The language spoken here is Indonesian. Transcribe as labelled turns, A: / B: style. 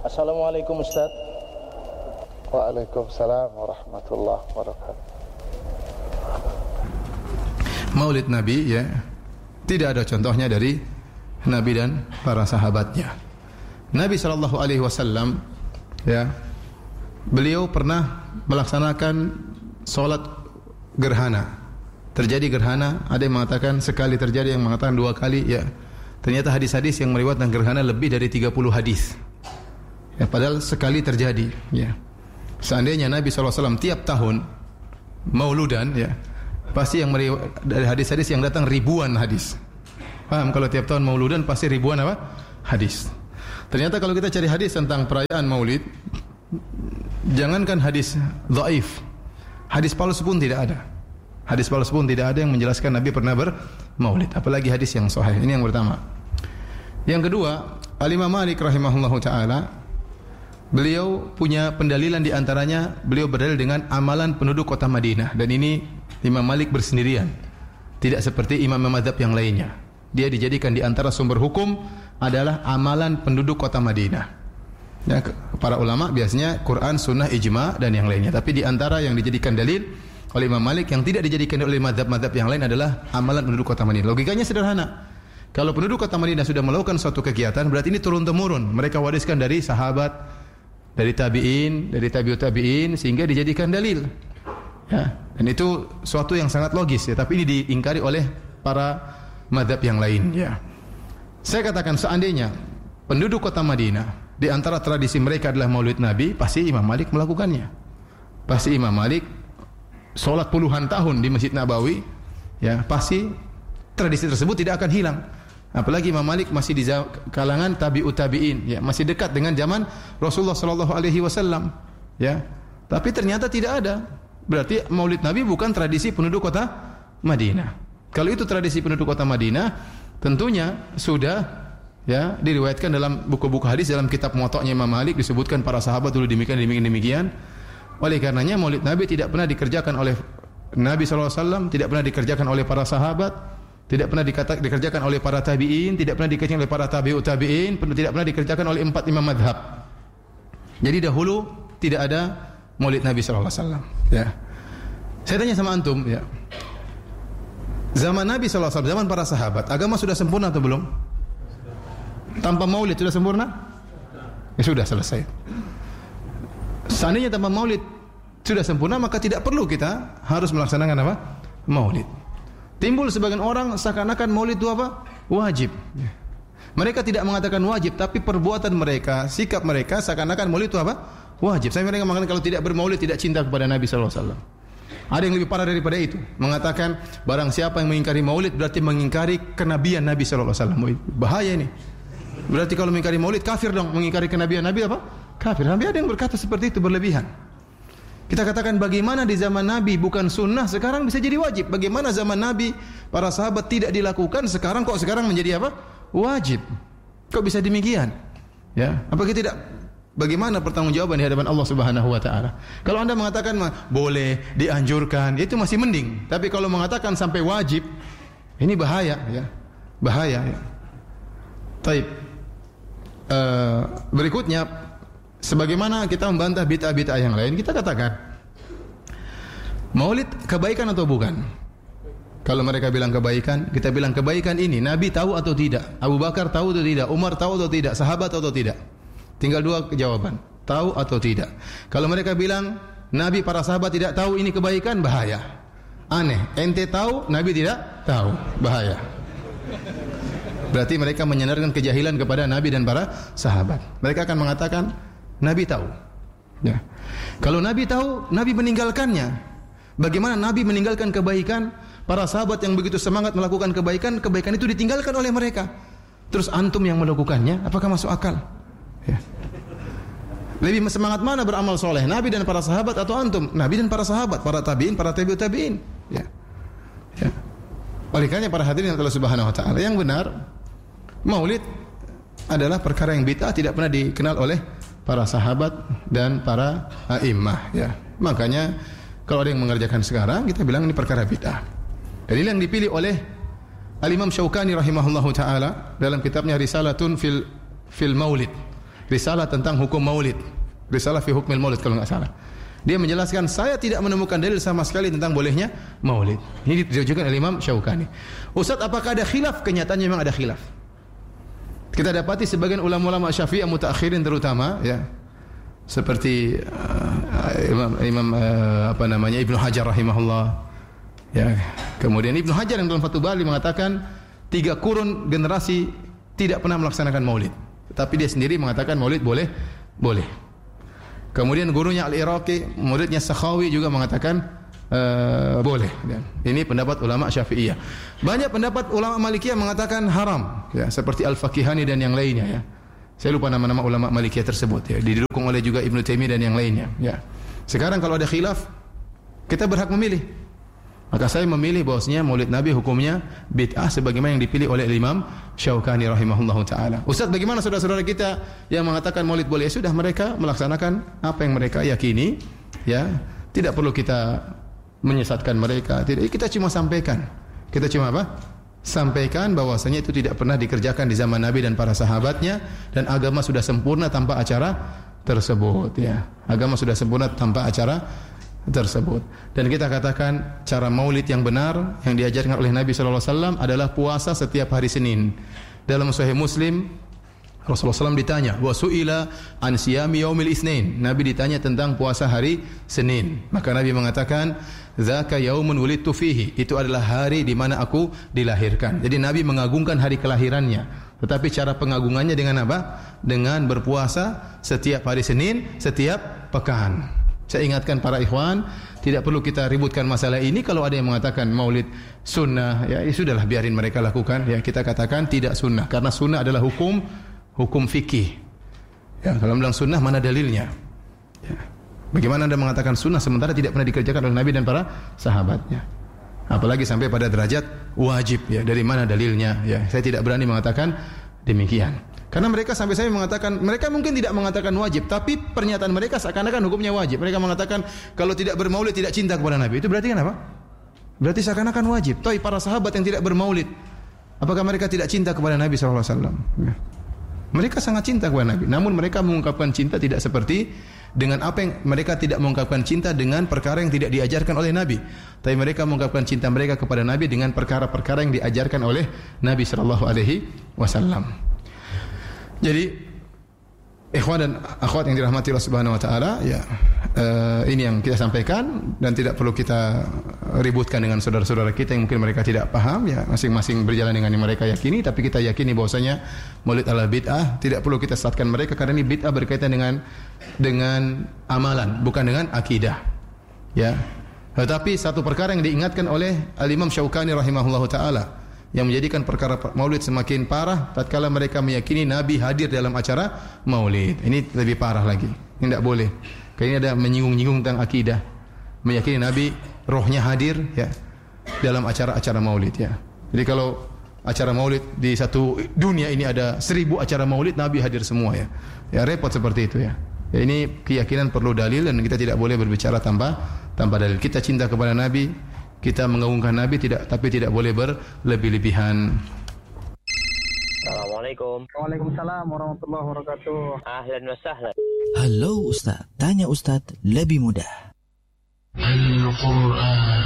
A: Assalamualaikum Ustaz.
B: Waalaikumsalam warahmatullahi wabarakatuh.
C: Maulid Nabi ya, tidak ada contohnya dari Nabi dan para sahabatnya. Nabi SAW ya, beliau pernah melaksanakan sholat gerhana. Terjadi gerhana, ada yang mengatakan sekali terjadi, yang mengatakan 2 kali ya. Ternyata hadis-hadis yang meriwayatkan gerhana lebih dari 30 hadis. Ya, padahal sekali terjadi ya. Seandainya Nabi SAW tiap tahun mauludan ya, pasti yang dari hadis-hadis yang datang ribuan hadis. Paham, kalau tiap tahun mauludan pasti ribuan apa? Hadis. Ternyata kalau kita cari hadis tentang perayaan maulid, jangankan hadis dhaif, hadis palsu pun tidak ada. Hadis palsu pun tidak ada yang menjelaskan Nabi pernah bermaulid, apalagi hadis yang sahih. Ini yang pertama. Yang kedua, Al-Imam Malik rahimahullahu taala, beliau punya pendalilan, di antaranya beliau berdalil dengan amalan penduduk kota Madinah, dan ini Imam Malik bersendirian. Tidak seperti imam mazhab yang lainnya. Dia dijadikan di antara sumber hukum adalah amalan penduduk kota Madinah. Ya, para ulama biasanya Quran, sunnah, ijma dan yang lainnya. Tapi di antara yang dijadikan dalil oleh Imam Malik yang tidak dijadikan oleh mazhab-mazhab yang lain adalah amalan penduduk kota Madinah. Logikanya sederhana. Kalau penduduk kota Madinah sudah melakukan suatu kegiatan, berarti ini turun-temurun. Mereka wariskan dari sahabat, dari tabi'in, dari tabi'ut tabi'in, sehingga dijadikan dalil. Ya, dan itu suatu yang sangat logis ya, tapi ini diingkari oleh para mazhab yang lain ya. Saya katakan seandainya penduduk kota Madinah di antara tradisi mereka adalah Maulid Nabi, pasti Imam Malik melakukannya. Pasti Imam Malik salat puluhan tahun di Masjid Nabawi ya, pasti tradisi tersebut tidak akan hilang. Apalagi Imam Malik masih di kalangan tabi'ut tabi'in ya, masih dekat dengan zaman Rasulullah sallallahu alaihi wasallam ya. Tapi ternyata tidak ada. Berarti Maulid Nabi bukan tradisi penduduk kota Madinah. Kalau itu tradisi penduduk kota Madinah, tentunya sudah ya diriwayatkan dalam buku-buku hadis, dalam kitab Muwatta'nya Imam Malik disebutkan para sahabat dulu demikian. Oleh karenanya Maulid Nabi tidak pernah dikerjakan oleh Nabi sallallahu alaihi wasallam, tidak pernah dikerjakan oleh para sahabat, tidak pernah dikerjakan oleh para tabi'in, tidak pernah dikerjakan oleh para tabi'ut tabi'in, tidak pernah dikerjakan oleh 4 imam madhab. Jadi dahulu tidak ada Maulid Nabi sallallahu alaihi wasallam ya. Saya tanya sama antum ya. Zaman Nabi sallallahu alaihi wasallam, zaman para sahabat, agama sudah sempurna atau belum? Tanpa Maulid sudah sempurna? Ya sudah, selesai. Seandainya tanpa Maulid sudah sempurna, maka tidak perlu kita harus melaksanakan apa? Maulid. Timbul sebagian orang seakan-akan Maulid itu apa? Wajib. Mereka tidak mengatakan wajib, tapi perbuatan mereka, sikap mereka seakan-akan Maulid itu apa? Wajib. Saya mereka mengatakan kalau tidak bermaulid tidak cinta kepada Nabi sallallahu alaihi wasallam. Ada yang lebih parah daripada itu, mengatakan barang siapa yang mengingkari maulid berarti mengingkari kenabian Nabi sallallahu alaihi wasallam. Bahaya ini. Berarti kalau mengingkari maulid kafir dong, mengingkari kenabian Nabi apa? Kafir. Nabi ada yang berkata seperti itu, berlebihan. Kita katakan bagaimana di zaman Nabi bukan sunnah, sekarang bisa jadi wajib. Bagaimana zaman Nabi para sahabat tidak dilakukan, sekarang kok sekarang menjadi apa? Wajib. Kok bisa demikian? Ya, apakah tidak? Bagaimana pertanggungjawaban di hadapan Allah Subhanahu wa taala? Kalau Anda mengatakan boleh, dianjurkan, itu masih mending. Tapi kalau mengatakan sampai wajib, ini bahaya ya. Bahaya ya. Taib. Berikutnya, sebagaimana kita membantah bid'ah-bid'ah yang lain, kita katakan Maulid kebaikan atau bukan? Kalau mereka bilang kebaikan, kita bilang kebaikan ini Nabi tahu atau tidak? Abu Bakar tahu atau tidak? Umar tahu atau tidak? Sahabat tahu atau tidak? Tinggal 2 jawaban, tahu atau tidak. Kalau mereka bilang Nabi, para sahabat tidak tahu, ini kebaikan, bahaya. Aneh, ente tahu, Nabi tidak tahu, bahaya. Berarti mereka menyandarkan kejahilan kepada Nabi dan para sahabat. Mereka akan mengatakan Nabi tahu ya. Kalau Nabi tahu, Nabi meninggalkannya. Bagaimana Nabi meninggalkan kebaikan? Para sahabat yang begitu semangat melakukan kebaikan, kebaikan itu ditinggalkan oleh mereka. Terus antum yang melakukannya, apakah masuk akal? Ya. Lebih semangat mana beramal soleh, Nabi dan para sahabat atau antum? Nabi dan para sahabat, para tabi'in, para tabi'ut tabi'in ya. Ya. Oleh karena para hadirin Allah Subhanahu wa taala, yang benar Maulid adalah perkara yang bid'ah, tidak pernah dikenal oleh para sahabat dan para a'immah ya. Makanya kalau ada yang mengerjakan sekarang, kita bilang ini perkara bid'ah. Dalil yang dipilih oleh Al-Imam Syaukani rahimahullahu taala dalam kitabnya Risalatun fil Maulid. risalah tentang hukum maulid. Risalah fi hukmil maulid kalau enggak salah. Dia menjelaskan, saya tidak menemukan dalil sama sekali tentang bolehnya maulid. Ini ditujukan oleh Imam Syaukani. Ustaz, apakah ada khilaf? Kenyataannya memang ada khilaf. Kita dapati sebagian ulama-ulama Syafi'i mutaakhirin terutama, ya, seperti Ibnu Hajar rahimahullah. Ya, kemudian Ibnu Hajar yang dalam Fathul Bari mengatakan 3 kurun generasi tidak pernah melaksanakan maulid. Tetapi dia sendiri mengatakan maulid boleh. Kemudian gurunya Al-Iraqi, muridnya Sakhawi juga mengatakan boleh. Ini pendapat ulama Syafi'iyah. Banyak pendapat ulama Malikiyah mengatakan haram, ya, seperti Al-Faqihani dan yang lainnya, ya. Saya lupa nama-nama ulama Malikiyah tersebut, ya. Didukung oleh juga Ibnu Taimiyah dan yang lainnya, ya. Sekarang kalau ada khilaf, kita berhak memilih. Maka saya memilih bahwasanya Maulid Nabi hukumnya bid'ah sebagaimana yang dipilih oleh Imam Syaukani rahimahullahu taala. Ustaz, bagaimana saudara-saudara kita yang mengatakan Maulid boleh? Sudah, mereka melaksanakan apa yang mereka yakini, ya. Tidak perlu kita menyesatkan mereka. Tidak, kita cuma sampaikan. Kita cuma apa? Sampaikan bahwasanya itu tidak pernah dikerjakan di zaman Nabi dan para sahabatnya, dan agama sudah sempurna tanpa acara tersebut, ya. Agama sudah sempurna tanpa acara tersebut. Dan kita katakan cara maulid yang benar yang diajarkan oleh Nabi sallallahu alaihi wasallam adalah puasa setiap hari Senin. Dalam Sahih Muslim, Rasulullah SAW ditanya, wa su'ila an siyami yaumil itsnain. Nabi ditanya tentang puasa hari Senin. Maka Nabi mengatakan, dzaka yaumun wulidtu fihi. Itu adalah hari di mana aku dilahirkan. Jadi Nabi mengagungkan hari kelahirannya. Tetapi cara pengagungannya dengan apa? Dengan berpuasa setiap hari Senin, setiap pekan. Saya ingatkan para ikhwan, tidak perlu kita ributkan masalah ini. Kalau ada yang mengatakan maulid sunnah, ya sudahlah, biarin mereka lakukan. Ya, kita katakan tidak sunnah, karena sunnah adalah hukum fikih. Ya, kalau bilang sunnah, mana dalilnya? Ya. Bagaimana Anda mengatakan sunnah sementara tidak pernah dikerjakan oleh Nabi dan para sahabatnya? Apalagi sampai pada derajat wajib, ya. Dari mana dalilnya? Ya, saya tidak berani mengatakan demikian. Karena mereka sampai saya mengatakan, mereka mungkin tidak mengatakan wajib, tapi pernyataan mereka seakan-akan hukumnya wajib. Mereka mengatakan kalau tidak bermaulid tidak cinta kepada Nabi. Itu berarti kan apa? Berarti seakan-akan wajib. Tapi para sahabat yang tidak bermaulid, apakah mereka tidak cinta kepada Nabi sallallahu alaihi wasallam? Ya. Mereka sangat cinta kepada Nabi. Namun mereka mengungkapkan cinta tidak seperti dengan apa yang mereka tidak mengungkapkan cinta dengan perkara yang tidak diajarkan oleh Nabi. Tapi mereka mengungkapkan cinta mereka kepada Nabi dengan perkara-perkara yang diajarkan oleh Nabi sallallahu alaihi wasallam. Jadi ikhwan dan akhwat yang dirahmati Allah Subhanahu wa taala, ya, ini yang kita sampaikan dan tidak perlu kita ributkan dengan saudara-saudara kita yang mungkin mereka tidak paham, ya, masing-masing berjalan dengan yang mereka yakini, tapi kita yakini bahwasanya Maulid adalah bid'ah, tidak perlu kita sesatkan mereka karena ini bid'ah berkaitan dengan amalan, bukan dengan akidah. Ya. Tetapi satu perkara yang diingatkan oleh Al-Imam Syaukani rahimahullahu taala yang menjadikan perkara maulid semakin parah tatkala mereka meyakini Nabi hadir dalam acara maulid. Ini lebih parah lagi. Ini tidak boleh. Karena ini ada menyinggung-nyinggung tentang akidah. Meyakini Nabi rohnya hadir, ya, dalam acara-acara maulid, ya. Jadi kalau acara maulid di satu dunia ini ada 1000 acara maulid, Nabi hadir semua, ya. Ya, repot seperti itu, ya. Ya, ini keyakinan perlu dalil dan kita tidak boleh berbicara tanpa dalil. Kita cinta kepada Nabi, kita mengagungkan Nabi, tapi tidak boleh berlebih-lebihan.
A: Assalamualaikum.
D: Waalaikumsalam warahmatullahi wabarakatuh.
A: Ahlan wa sahlan.
E: Halo Ustaz, tanya Ustaz lebih mudah. Al-Quran.